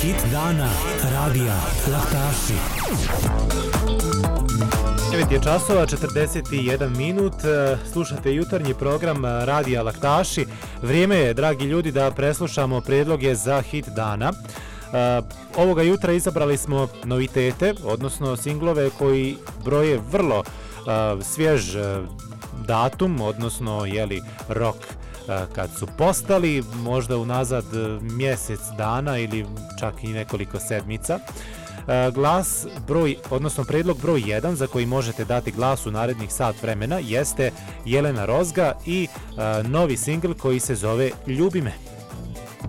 Hit dana radija Laktaši. 9 je časova, 41 minut, slušate jutarnji program radija Laktaši. Vrijeme je, dragi ljudi, da preslušamo predloge za hit dana. Ovoga jutra izabrali smo novitete, odnosno singlove koji broje vrlo svjež datum, odnosno rok kad su postali, možda unazad mjesec dana ili čak i nekoliko sedmica. Predlog broj 1 za koji možete dati glas u narednih sat vremena jeste Jelena Rozga i novi singl koji se zove Ljubi me.